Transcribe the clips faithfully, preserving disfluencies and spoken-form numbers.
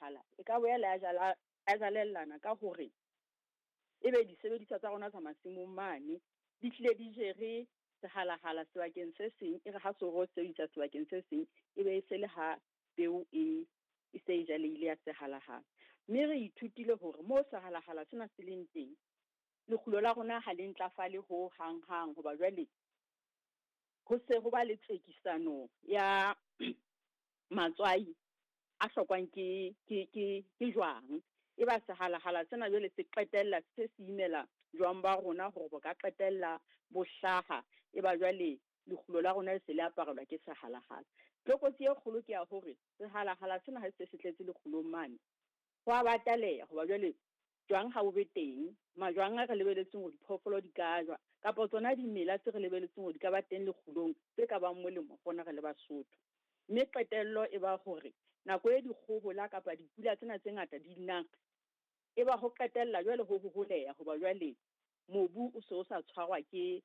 halahala e ka boela ya jala a jalellana ka hore ebe disebediswa tsa rona tsa masimong mane di tlile di jere se halahala sebakeng se seng e re ha so ro sebedisa sebakeng se seng ebe e se le ha peo e e se e jalehile ya se halahala. Mme re ithutile hore mo se halahala sena se leng teng lekgulo la rona ha le ntlafale ho hang hang hoba jwale ho se ho ba le tsekisano ya matswai a hlokwang ke ke ke ke jwang e ba se halahala sena jwale se qetella se se imela jwang ba rona hore bo ka qetella bo hlaha e ba jwale lekgulo la rona le se le aparelwa ke se halahala. Tlokotsi e kgolo ke ya hore se halahala sena ha se se tletse lekgulong mane ho a bataleha hoba jwale jwang ha bo be teng majwang a re lebeletseng ho diphoofolo di ka jwa kapa tsona dimela tse re lebeletseng ho di ka ba teng lekgulong tse ka bang molemo rona re le Basotho. Mme qetello e ba hore nako e dikgohola kapa dipula tsena tse ngata di nang e ba ho qetella jwale ho ho holeya hoba jwale mobu o se o sa tshwarwa ke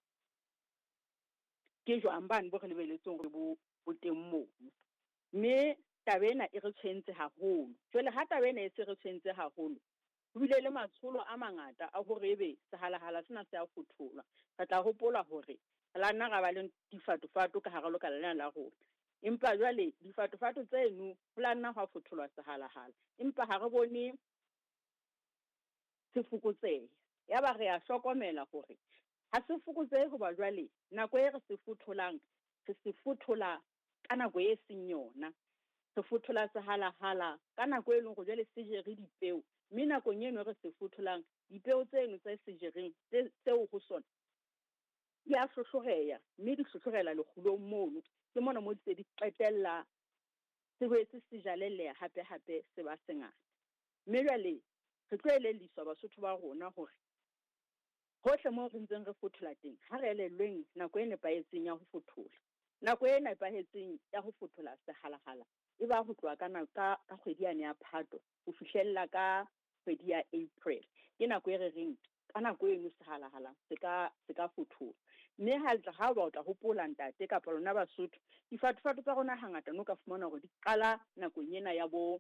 ke jwang bane bo re lebeletseng hore bo bo teng moo. Mme taba ena e re tshwentse haholo jwale ha taba ena e se re tshwentse haholo ho bile le matsholo a mangata a hore ebe se halahala sena se a fotholwa. Re tla hopola hore la nna ra ba le difatofato ka hara lokala lena la rona empa jwale difatofato tseno ho la nna ha fotholwa se halahala empa ha re bone se fokotseha ya ba re a hlokomela hore ha se fokotsehe hoba jwale nako e re se fotholang se se fothola ka nako e seng yona se fothola se halahala ka nako e leng go jwale se jere dipeo mme nakong eno re se fotholang dipeo tseno tse se jereng tseo ho sona di a hlohloreha mme di hlohlorela lekgulong mono ke mona mo di se di qetella se boetse se jalelleha hape hape se ba se ngata. Mme jwale re tlo elelliswa Basotho ba rona hore hohle mo re ntseng re fothola teng ha re elellweng nako e nepahetseng ya ho fothola nako e nepahetseng ya ho fothola se halahala e ba ho tloha ka ka ka kgwedi yane ya Phato ho fihlella ka kgwedi ya April ke nako e re reng ka nako eno se halahala se ka se ka fothola. Mme ha tla ha ba tla hopola ntate kapa lona Basotho difatofato tsa rona hangata no ka fumana hore di qala nakong ena ya bo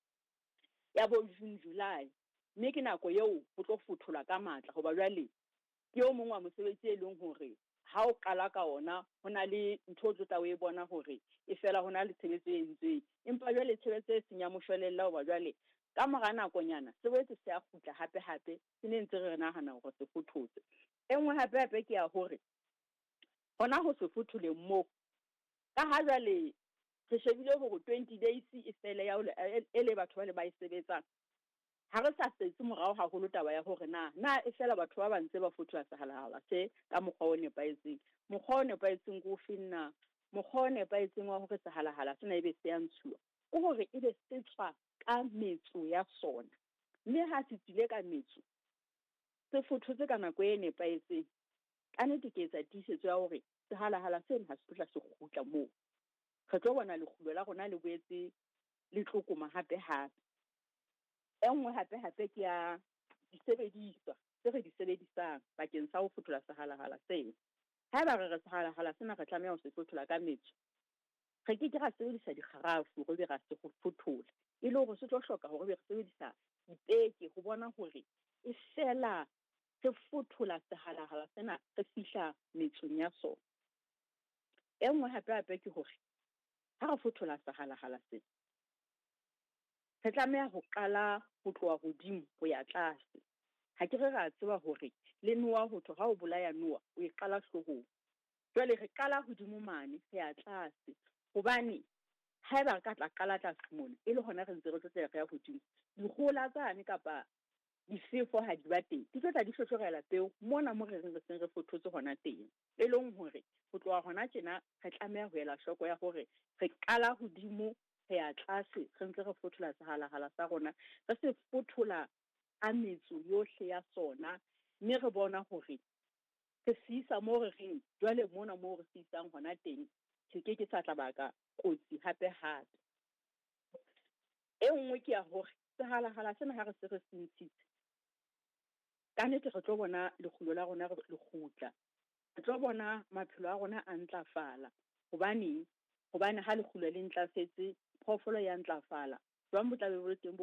ya bo June July mme ke nako eo ho tlo fothola ka matla hoba jwale ke o mongwe wa mosebetsi e leng hore ha o qala ka ona hona le ntho tlo tla o e bona hore e fela hona le tshebetso e entsweng empa jwale tshebetso e senya moshwelella hoba jwale ka mora nakonyana se boetse se a kgutla hape hape se ne ntse re nahana hore se fothotse. E nngwe hape hape ke ya hore hona ho se fotholeng moo ka ha jwale re shebile hore twenty days e fele ya e le batho ba le ba e sebetsang ha re sa setse morao haholo taba ya hore na na e fela batho ba bantse ba fothola se halahala se ka mokgwa o nepahetseng mokgwa o nepahetseng ko finna mokgwa o nepahetseng wa hore se halahala sena ebe se ya ntshuwa ke hore ebe se tswa ka metso ya sona mme ha se tsile ka metso se fothotse ka nako e nepahetseng ka nnete ke etsa tiisetso ya hore se halahala sena ha se tla se kgutla moo re tlo bona lekgulo la rona le boetse le tlokoma hape hape. E nngwe hape hape ke ya disebediswa tse re di sebedisang bakeng sa ho fothola se halahala sena ha ba re re se halahala sena re tlameha ho se fothola ka metso re ke ke ra sebedisa dikgarafu ho be ra se fothola e le hore se tlo hloka hore be re sebedisa dipeke ho bona hore e fela se fothola se halahala sena re fihla metsong ya sona. E nngwe hape hape ke hore ha re fothola se halahala sena re tlameha ho qala ho tloha hodimo ho ya tlase ha ke re ra tseba hore le noa ho thwa ha o bolaya noa o e qala hlohong jwale re qala hodimo mane re ya tlase hobane ha eba re ka tla qala tlase mona e le hona re ntse re tlo re ya hodimo dikgola tsane kapa difefo ha di ba teng di tla di hlohlorela peo mona mo re reng re seng re fothotse hona teng e leng hore ho tloha hona tjena re tlameha ho ela hloko ya hore re qala hodimo re ya tlase re ntse re fothola se halahala sa rona re se fothola a metso yohle ya sona mme re bona hore re sisa mo re reng jwale mona mo re sisang hona teng se ke ke sa tla baka kotsi hape hape. E nngwe ke ya hore se halahala sena ha re se re sentshitse ka nnete re tlo bona lekgulo la rona re le kgutla re tlo bona maphelo a rona a ntlafala hobane hobane ha lekgulo le ntlafetse phoofolo ya ntlafala jwang bo tla be bo le teng